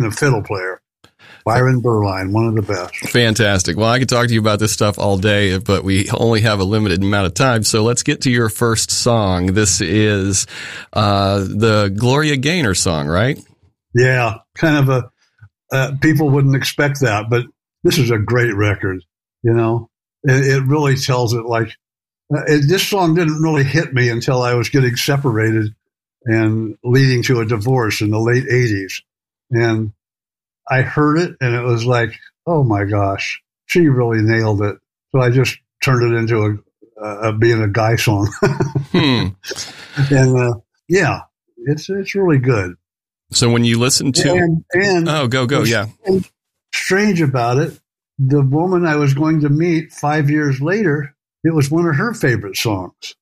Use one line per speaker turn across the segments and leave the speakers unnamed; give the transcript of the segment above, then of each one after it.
a fiddle player. Byron Berline, one of the best.
Fantastic. Well, I could talk to you about this stuff all day, but we only have a limited amount of time. So let's get to your first song. This is the Gloria Gaynor song, right?
Yeah, kind of people wouldn't expect that, but this is a great record. You know, it really tells it like this song didn't really hit me until I was getting separated and leading to a divorce in the late 80s. And I heard it and it was like, oh my gosh, she really nailed it. So I just turned it into being a guy song. And yeah, it's really good.
So when you listen to go, yeah.
Strange about it, the woman I was going to meet 5 years later, it was one of her favorite songs.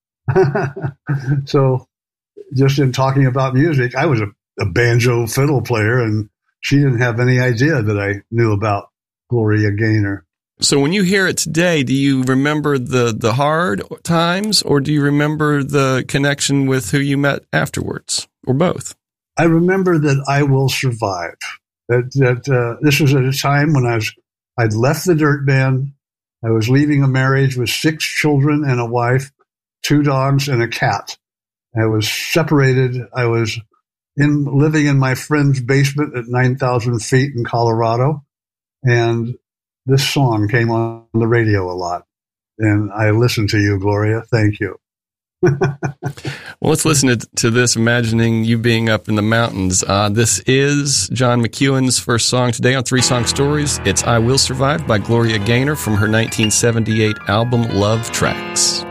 So just in talking about music, I was a banjo fiddle player, and she didn't have any idea that I knew about Gloria Gaynor.
So when you hear it today, do you remember the hard times, or do you remember the connection with who you met afterwards, or both?
I remember that I Will Survive. That this was at a time when I'd left the Dirt Band. I was leaving a marriage with 6 children and a wife, 2 dogs, and a cat. I was separated. I was living in my friend's basement at 9,000 feet in Colorado. And this song came on the radio a lot. And I listened to you, Gloria. Thank you.
Well, let's listen to this, imagining you being up in the mountains. This is John McEwen's first song today on 3 Song Stories. It's I Will Survive by Gloria Gaynor from her 1978 album Love Tracks.